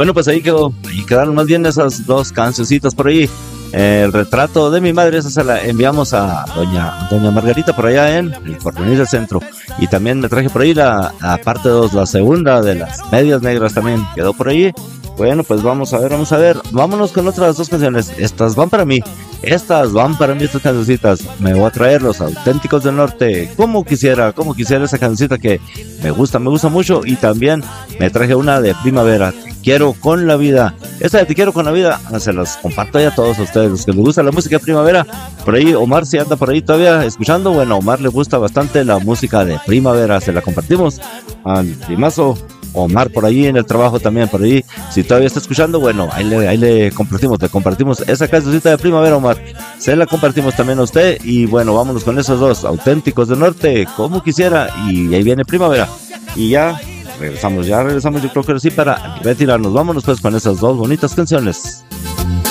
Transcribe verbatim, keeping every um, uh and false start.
Bueno, pues ahí quedó, ahí quedaron más bien esas dos cancioncitas por ahí. El retrato de mi madre, esa se la enviamos a doña, doña Margarita por allá en el Porvenir del Centro. Y también me traje por ahí la, la parte dos, la segunda de las medias negras también quedó por ahí. Bueno, pues vamos a ver, vamos a ver. Vámonos con otras dos canciones. Estas van para mí. Estas van para mí, estas cancioncitas. Me voy a traer Los Auténticos del Norte. Como quisiera, como quisiera esa cancioncita que me gusta, me gusta mucho. Y también me traje una de Primavera, Te Quiero con la Vida. Esta de Te Quiero con la Vida se las comparto ya a todos ustedes, los que les gusta la música de Primavera. Por ahí Omar, si anda por ahí todavía escuchando. Bueno, a Omar le gusta bastante la música de Primavera. Se la compartimos al primazo Omar por ahí en el trabajo también, por ahí, si todavía está escuchando, bueno, ahí le, ahí le compartimos, le compartimos esa cancioncita de Primavera, Omar, se la compartimos también a usted, y bueno, vámonos con esos dos, Auténticos del Norte, como quisiera, y ahí viene Primavera, y ya regresamos, ya regresamos, yo creo que sí, para retirarnos. Vámonos pues con esas dos bonitas canciones.